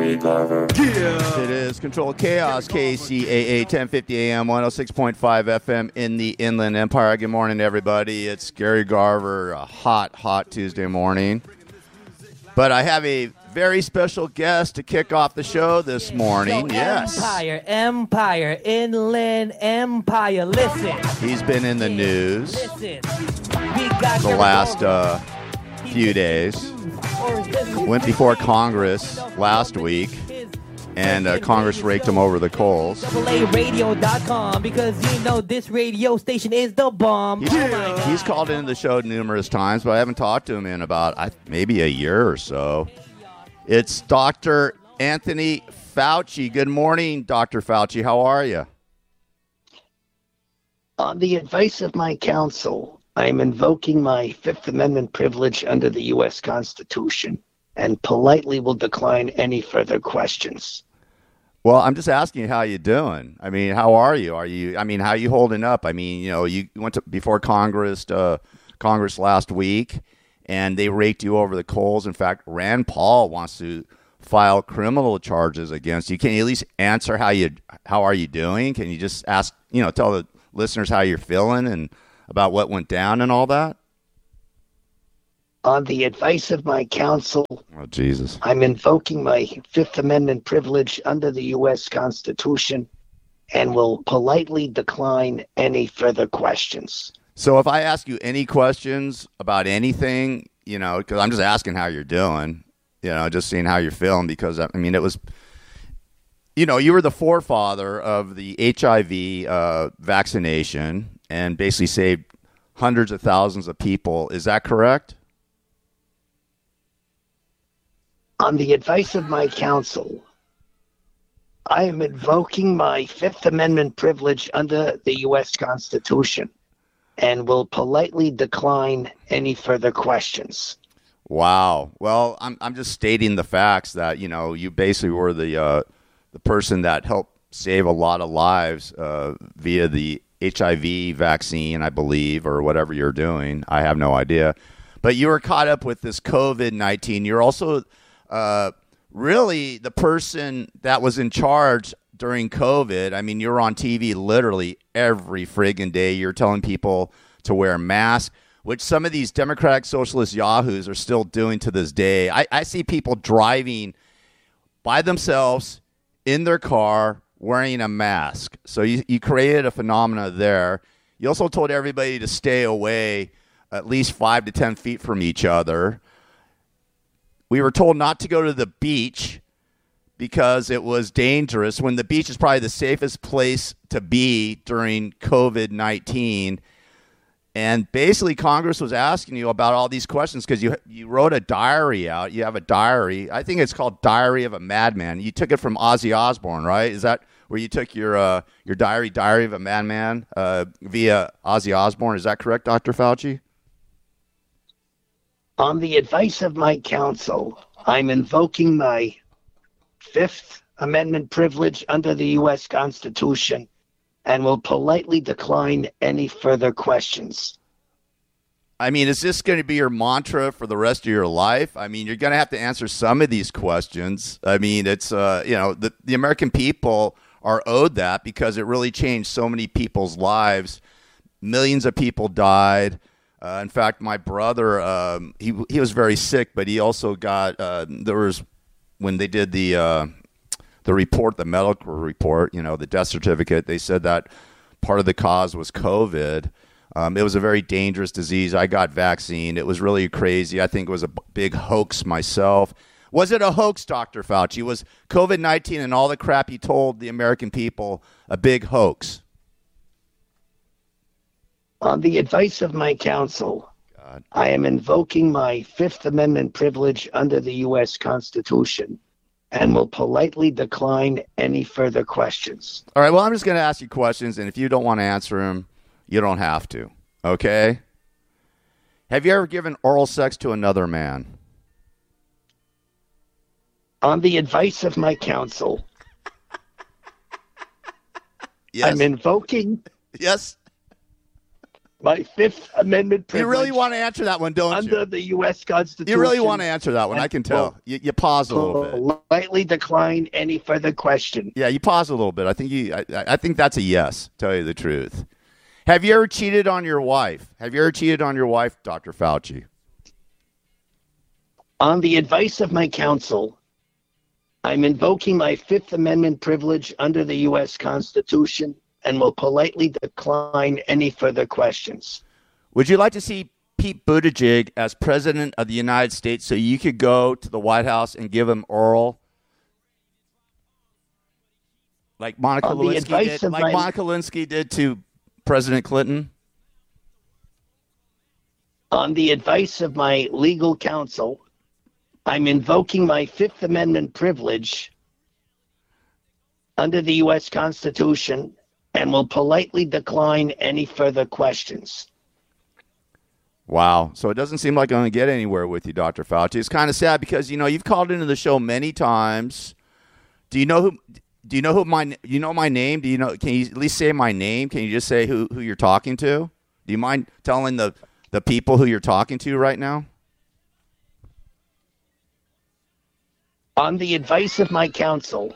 Gary Garver. Yeah. It is Control Chaos, KCAA 1050 AM, 106.5 FM in the Inland Empire. Good morning, everybody. It's Gary Garver, a hot Tuesday morning. But I have a very special guest to kick off the show this morning. So yes. Empire, Inland Empire. Listen. He's been in the news Listen. We got the last few days. Went before Congress last week, and Congress raked him over the coals. AARadio.com, because you know this radio station is the bomb. He's called into the show numerous times, but I haven't talked to him in about maybe a year or so. It's Dr. Anthony Fauci. Good morning, Dr. Fauci. How are you? On the advice of my counsel, I am invoking my Fifth Amendment privilege under the U.S. Constitution and politely will decline any further questions. Well, I'm just asking you how you doing. I mean, how are you? How are you holding up? I mean, you know, you went to before Congress last week, and they raked you over the coals. In fact, Rand Paul wants to file criminal charges against you. Can you at least answer how are you doing? Can you just ask, tell the listeners how you're feeling and about what went down and all that? On the advice of my counsel, oh Jesus, I'm invoking my Fifth Amendment privilege under the U.S. Constitution and will politely decline any further questions. So if I ask you any questions about anything, because I'm just asking how you're doing, just seeing how you're feeling, because, it was, you were the forefather of the HIV vaccination and basically saved hundreds of thousands of people. Is that correct? On the advice of my counsel, I am invoking my Fifth Amendment privilege under the U.S. Constitution and will politely decline any further questions. Wow. Well, I'm just stating the facts that, you basically were the person that helped save a lot of lives via the HIV vaccine, I believe, or whatever you're doing. I have no idea. But you were caught up with this COVID-19. You're also really the person that was in charge during COVID. I mean, you're on TV literally every friggin' day. You're telling people to wear masks, which some of these Democratic Socialist yahoos are still doing to this day. I see people driving by themselves in their car wearing a mask. So you created a phenomena there. You also told everybody to stay away at least 5 to 10 feet from each other. We were told not to go to the beach because it was dangerous, when the beach is probably the safest place to be during COVID-19. And basically, Congress was asking you about all these questions because you wrote a diary out. You have a diary. I think it's called Diary of a Madman. You took it from Ozzy Osbourne, right? Is that where you took your Diary of a Madman via Ozzy Osbourne? Is that correct, Dr. Fauci? On the advice of my counsel, I'm invoking my Fifth Amendment privilege under the U.S. Constitution and will politely decline any further questions. I mean, is this going to be your mantra for the rest of your life? I mean, you're going to have to answer some of these questions. I mean, it's, the American people are owed that because it really changed so many people's lives. Millions of people died. In fact, my brother, he was very sick, but he also got, when they did the report, the medical report, the death certificate, they said that part of the cause was COVID. It was a very dangerous disease. I got vaccine. It was really crazy. I think it was a big hoax myself. Was it a hoax, Dr. Fauci? Was COVID-19 and all the crap you told the American people a big hoax? On the advice of my counsel, I am invoking my Fifth Amendment privilege under the U.S. Constitution and will politely decline any further questions. All right, well, I'm just going to ask you questions, and if you don't want to answer them, you don't have to, okay? Have you ever given oral sex to another man? On the advice of my counsel, yes. I'm invoking... Yes. my Fifth Amendment privilege. You really want to answer that one, don't under you? the U.S. Constitution. You really want to answer that one. I can tell. You pause a little bit. Politely decline any further question. Yeah, you pause a little bit. I think that's a yes, tell you the truth. Have you ever cheated on your wife? Dr. Fauci? On the advice of my counsel, I'm invoking my Fifth Amendment privilege under the U.S. Constitution and will politely decline any further questions. Would you like to see Pete Buttigieg as president of the United States so you could go to the White House and give him oral? Like Monica Lewinsky did to President Clinton? On the advice of my legal counsel, I'm invoking my Fifth Amendment privilege under the U.S. Constitution and will politely decline any further questions. Wow. So it doesn't seem like I'm going to get anywhere with you, Dr. Fauci. It's kind of sad because, you've called into the show many times. Do you know my name? Can you at least say my name? Can you just say who you're talking to? Do you mind telling the people who you're talking to right now? On the advice of my counsel,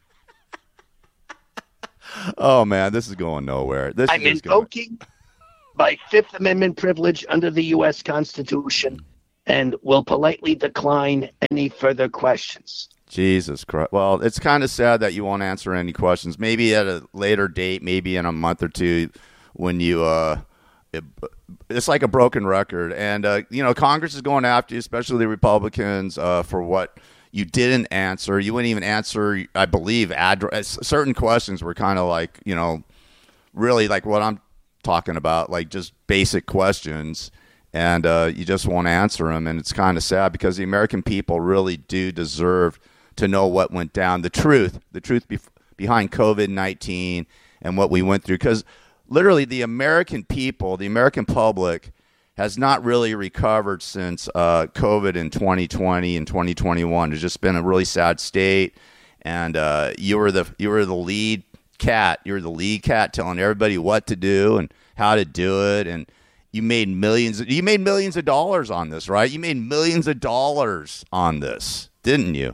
oh man, this is going nowhere. I'm invoking my Fifth Amendment privilege under the U.S. Constitution and will politely decline any further questions. Jesus Christ. Well, it's kind of sad that you won't answer any questions. Maybe at a later date, maybe in a month or two when you it's like a broken record. And, Congress is going after you, especially the Republicans, for what you didn't answer. You wouldn't even answer, I believe, certain questions were kind of like, really like what I'm talking about, like just basic questions. And you just won't answer them. And it's kind of sad because the American people really do deserve to know what went down, the truth behind COVID-19 and what we went through. Because literally the American people, the American public has not really recovered since COVID in 2020 and 2021. It's just been a really sad state. And you were the lead cat. You were the lead cat telling everybody what to do and how to do it. And you made millions of dollars on this, right? You made millions of dollars on this, didn't you?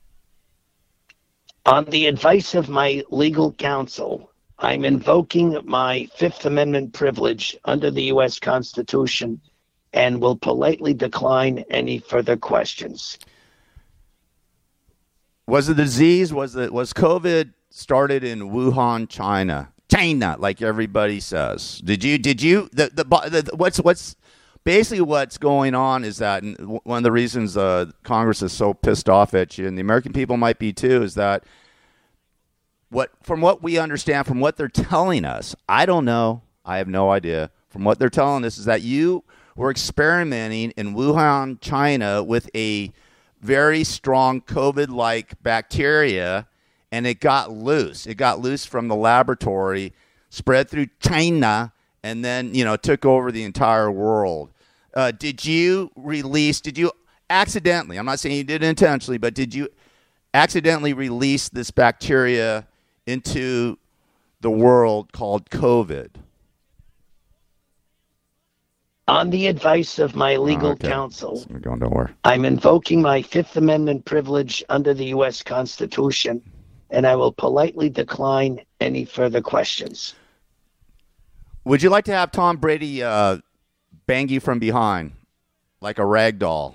On the advice of my legal counsel, I'm invoking my Fifth Amendment privilege under the U.S. Constitution and will politely decline any further questions. Was the disease, was COVID started in Wuhan, China, like everybody says? What's basically what's going on is that, and one of the reasons Congress is so pissed off at you, and the American people might be too, is that from what we understand, from what they're telling us, I don't know, I have no idea. From what they're telling us is that you were experimenting in Wuhan, China with a very strong COVID-like bacteria, and it got loose. It got loose from the laboratory, spread through China, and then, took over the entire world. Did you accidentally, I'm not saying you did intentionally, but did you accidentally release this bacteria into the world called COVID? On the advice of my legal counsel, we're going nowhere. I'm invoking my Fifth Amendment privilege under the U.S. Constitution, and I will politely decline any further questions. Would you like to have Tom Brady bang you from behind like a rag doll?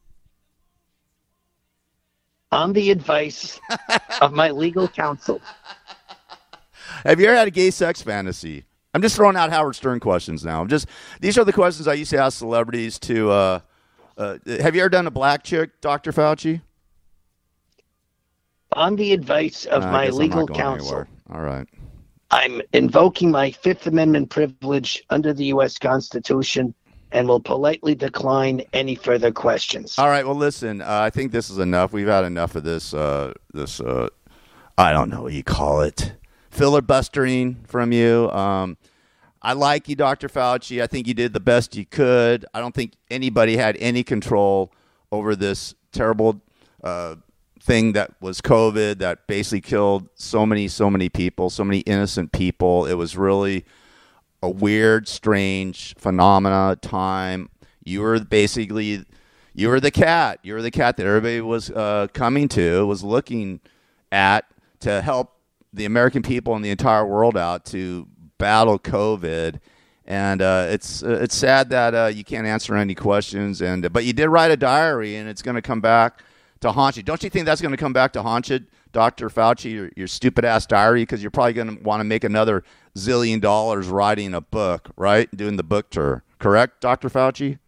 On the advice of my legal counsel. Have you ever had a gay sex fantasy? I'm just throwing out Howard Stern questions now. These are the questions I used to ask celebrities to. Have you ever done a black chick, Dr. Fauci? On the advice of my legal counsel. All right. I'm invoking my Fifth Amendment privilege under the U.S. Constitution and will politely decline any further questions. All right. Well, listen, I think this is enough. We've had enough of this, I don't know what you call it, filibustering from you. I like you, Dr. Fauci. I think you did the best you could. I don't think anybody had any control over this terrible thing that was COVID that basically killed so many people, so many innocent people. It was really a weird, strange phenomena, time. You were basically, you were the cat. You were the cat that everybody was coming to, was looking at to help the American people and the entire world out to battle COVID. And it's sad that you can't answer any questions. But you did write a diary, and it's going to come back to haunt you. Don't you think that's going to come back to haunt you, Dr. Fauci, your stupid-ass diary? Because you're probably going to want to make another $1 zillion writing a book, right? Doing the book tour. Correct, Dr. Fauci?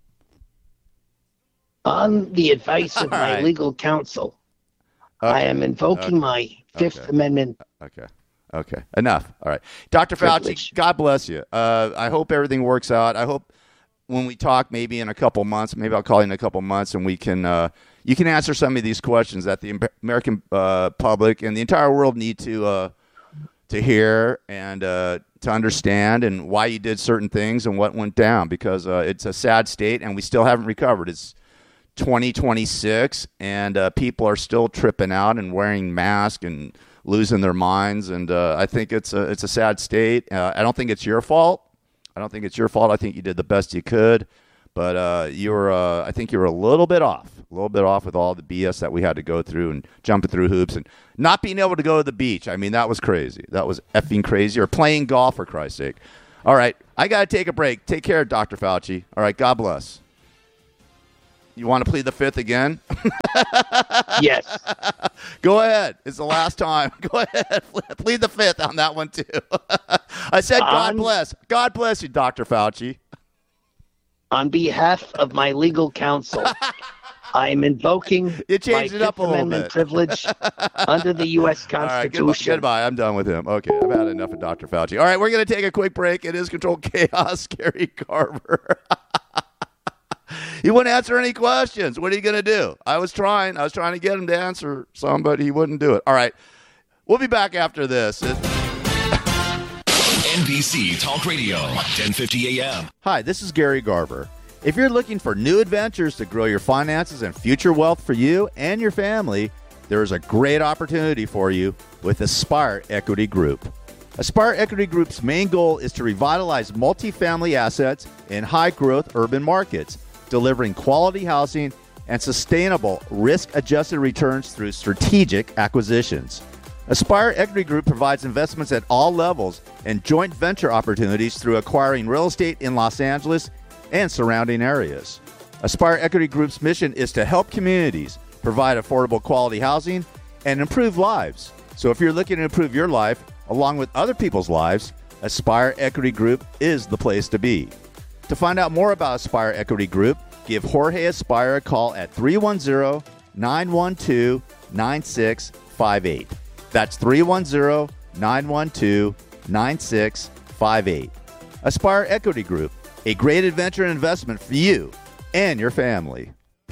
On the advice of my right. legal counsel, Okay. I am invoking my Fifth Amendment. Okay. Enough. All right. Dr. Privilege. Fauci, God bless you. I hope everything works out. I hope when we talk maybe in a couple months, maybe I'll call you in a couple months, and we can you can answer some of these questions that the American public and the entire world need to hear and to understand, and why you did certain things and what went down, because it's a sad state and we still haven't recovered. It's 2026 and people are still tripping out and wearing masks and losing their minds, and I think it's a sad state. I don't think it's your fault. I think you did the best you could, but I think you were a little bit off with all the BS that we had to go through and jumping through hoops and not being able to go to the beach. I mean, that was crazy. That was effing crazy. Or playing golf, for Christ's sake. All right, I got to take a break. Take care, Dr. Fauci. All right, God bless. You want to plead the fifth again? Yes. Go ahead. It's the last time. Go ahead. Plead the fifth on that one, too. I said God bless. God bless you, Dr. Fauci. On behalf of my legal counsel, I am invoking You my changed it up Fifth a little Amendment bit. privilege under the U.S. All right, Constitution. goodbye. I'm done with him. Okay, I've had enough of Dr. Fauci. All right, we're going to take a quick break. It is Controlled Chaos, Gary Garver. He wouldn't answer any questions. What are you going to do? I was trying to get him to answer some, but he wouldn't do it. All right, we'll be back after this. NBC Talk Radio, 1050 AM. Hi, this is Gary Garver. If you're looking for new adventures to grow your finances and future wealth for you and your family, there is a great opportunity for you with Aspire Equity Group. Aspire Equity Group's main goal is to revitalize multifamily assets in high-growth urban markets, delivering quality housing and sustainable risk-adjusted returns through strategic acquisitions. Aspire Equity Group provides investments at all levels and joint venture opportunities through acquiring real estate in Los Angeles and surrounding areas. Aspire Equity Group's mission is to help communities provide affordable quality housing and improve lives. So if you're looking to improve your life along with other people's lives, Aspire Equity Group is the place to be. To find out more about Aspire Equity Group, give Jorge Aspire a call at 310-912-9658. That's 310-912-9658. Aspire Equity Group, a great adventure and investment for you and your family.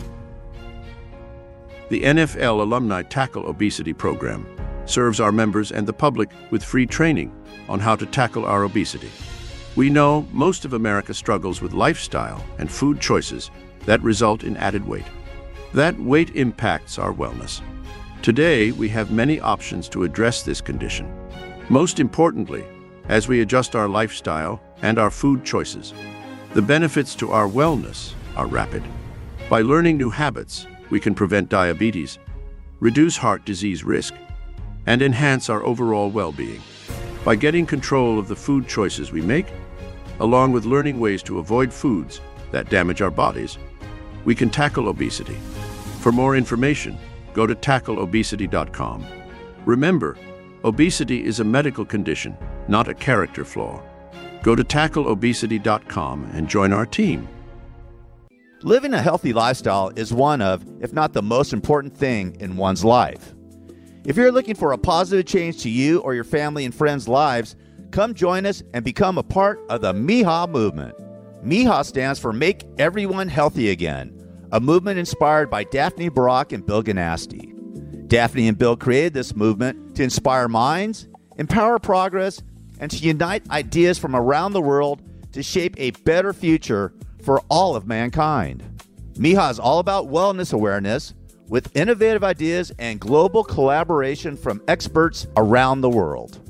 The NFL Alumni Tackle Obesity Program serves our members and the public with free training on how to tackle our obesity. We know most of America struggles with lifestyle and food choices that result in added weight. That weight impacts our wellness. Today, we have many options to address this condition. Most importantly, as we adjust our lifestyle and our food choices, the benefits to our wellness are rapid. By learning new habits, we can prevent diabetes, reduce heart disease risk, and enhance our overall well-being. By getting control of the food choices we make, along with learning ways to avoid foods that damage our bodies, we can tackle obesity. For more information, go to tackleobesity.com. Remember, obesity is a medical condition, not a character flaw. Go to tackleobesity.com and join our team. Living a healthy lifestyle is one of, if not the most important thing in one's life. If you're looking for a positive change to you or your family and friends' lives, come join us and become a part of the MIHA movement. MIHA stands for Make Everyone Healthy Again, a movement inspired by Daphne Barak and Bill Ganasty. Daphne and Bill created this movement to inspire minds, empower progress, and to unite ideas from around the world to shape a better future for all of mankind. MIHA is all about wellness awareness with innovative ideas and global collaboration from experts around the world.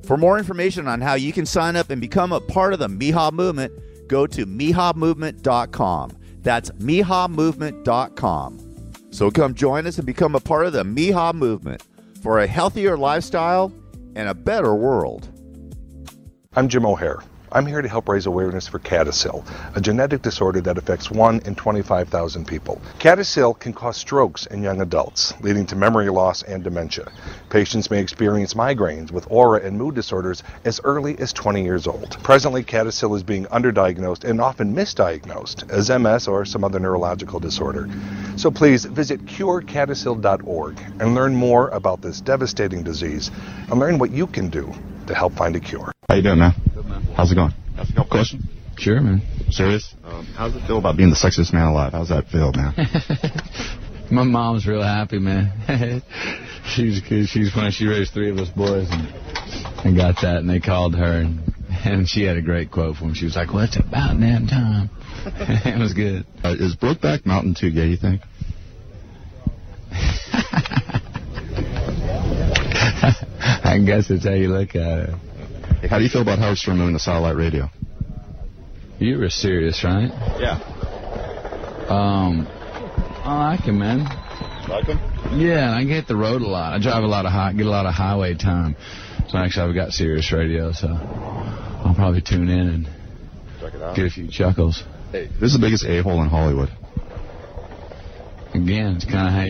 For more information on how you can sign up and become a part of the MIHA movement, go to MIHAmovement.com. That's MIHAmovement.com. So come join us and become a part of the MIHA movement for a healthier lifestyle and a better world. I'm Jim O'Hare. I'm here to help raise awareness for CADASIL, a genetic disorder that affects 1 in 25,000 people. CADASIL can cause strokes in young adults, leading to memory loss and dementia. Patients may experience migraines with aura and mood disorders as early as 20 years old. Presently, CADASIL is being underdiagnosed and often misdiagnosed as MS or some other neurological disorder. So please visit curecadasil.org and learn more about this devastating disease and learn what you can do to help find a cure. How you doing, man? Good, man. How's it going? That's a couple question. Sure, man. Serious? How's it feel about being the sexiest man alive? How's that feel, man? My mom's real happy, man. She's when she raised 3 of us boys and got that, and they called her, and she had a great quote for him. She was like, "Well, it's about damn time." It was good. Is Brokeback Mountain too gay, you think? I guess that's how you look at it. How do you feel about Howard Stern moving to satellite radio? You were serious, right? Yeah. I like him, man. Like him? Yeah, I get the road a lot. I drive a lot of get a lot of highway time. So actually, I've got Sirius Radio, so I'll probably tune in and check it out. Get a few chuckles. Hey, who's the biggest a-hole in Hollywood? Again, it's kind of how